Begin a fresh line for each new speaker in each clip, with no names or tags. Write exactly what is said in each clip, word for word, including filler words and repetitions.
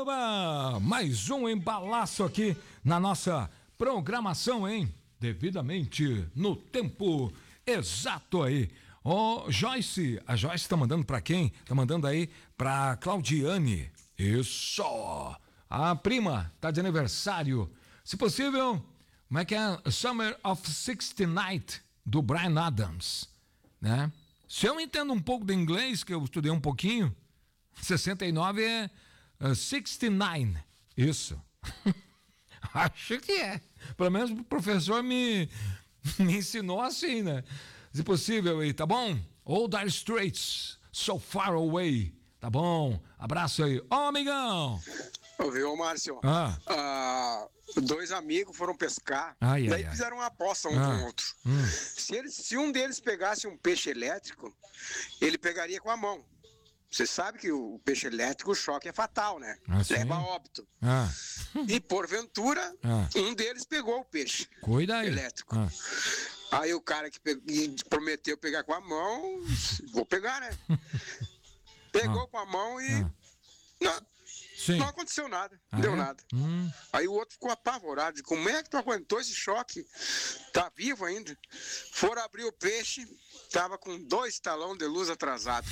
Oba! Mais um embalaço aqui na nossa programação, hein? Devidamente no tempo exato aí. Ó, oh, Joyce, a Joyce tá mandando pra quem? Tá mandando aí pra Claudiane. Isso! A prima tá de aniversário. Se possível, como é que é? Summer of sixty-nine, do Bryan Adams, né? Se eu entendo um pouco de inglês, que eu estudei um pouquinho, sessenta e nove é uh, sessenta e nove. Isso. Acho que é. Pelo menos o professor me, me ensinou assim, né? Se possível aí, tá bom? Old Dire Straits, So Far Away. Tá bom? Abraço aí. Ó, oh, amigão!
Ouviu, Márcio?
Ah.
Ah, dois amigos foram pescar.
Ai,
daí
ai,
fizeram uma aposta um
ah.
com o outro.
Hum.
Se, eles, se um deles pegasse um peixe elétrico, ele pegaria com a mão. Você sabe que o peixe elétrico, o choque é fatal, né?
Ah,
leva a óbito.
Ah.
E porventura,
ah.
um deles pegou o peixe
Cuida aí.
elétrico.
Ah.
Aí o cara que pegou, prometeu pegar com a mão, vou pegar, né? Pegou
ah.
com a mão e
ah.
não,
Sim.
não aconteceu nada,
ah,
não deu
é?
nada.
Hum.
Aí o outro ficou apavorado, de como é que tu aguentou esse choque? Tá vivo ainda? Foram abrir o peixe, tava com dois talão de luz atrasado.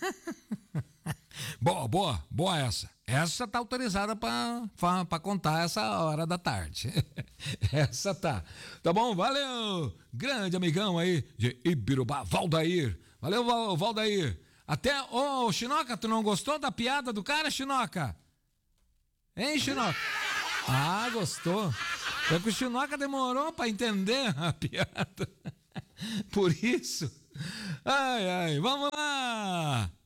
Boa, boa, boa essa. Essa tá autorizada pra, pra, pra contar essa hora da tarde. Essa tá. Tá bom? Valeu! Grande amigão aí de Ibirubá, Valdair. Valeu, Val, Valdair. Até, ô, oh, Chinoca, tu não gostou da piada do cara, Chinoca? Hein, Chinoca? Ah, gostou. É que o Chinoca demorou pra entender a piada. Por isso. Ai, ai, vamos lá!